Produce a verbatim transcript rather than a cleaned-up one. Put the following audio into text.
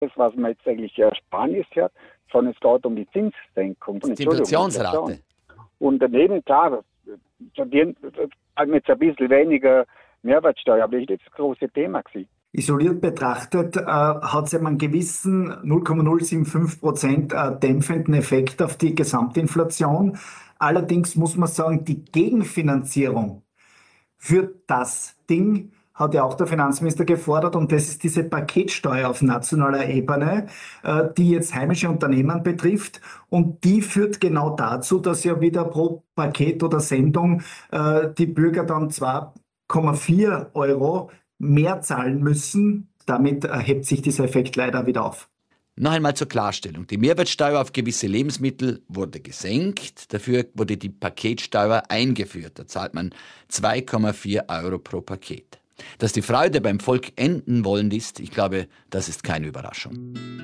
das, was man jetzt eigentlich Ersparnis hört, sondern es geht um die Zinssenkung. Die Inflationsrate. Und daneben, klar, verdienen jetzt ein bisschen weniger Mehrwertsteuer, aber das ist nicht das große Thema gewesen. Isoliert betrachtet äh, hat es eben einen gewissen null Komma null sieben fünf Prozent äh, dämpfenden Effekt auf die Gesamtinflation. Allerdings muss man sagen, die Gegenfinanzierung für das Ding hat ja auch der Finanzminister gefordert, und das ist diese Paketsteuer auf nationaler Ebene, äh, die jetzt heimische Unternehmen betrifft, und die führt genau dazu, dass ja wieder pro Paket oder Sendung äh, die Bürger dann zwei Komma vier Euro mehr zahlen müssen. Damit erhebt sich dieser Effekt leider wieder auf. Noch einmal zur Klarstellung. Die Mehrwertsteuer auf gewisse Lebensmittel wurde gesenkt. Dafür wurde die Paketsteuer eingeführt. Da zahlt man zwei Komma vier Euro pro Paket. Dass die Freude beim Volk enden wollend ist, ich glaube, das ist keine Überraschung.